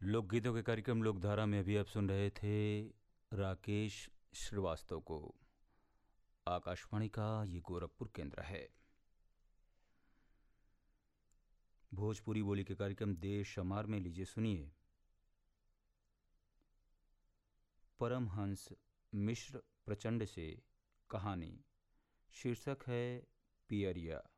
लोकगीतों के कार्यक्रम लोकधारा में अभी आप सुन रहे थे राकेश श्रीवास्तव को। आकाशवाणी का ये गोरखपुर केंद्र है। भोजपुरी बोली के कार्यक्रम देश शमार में लीजिए सुनिए परमहंस मिश्र प्रचंड से कहानी। शीर्षक है पियरिया।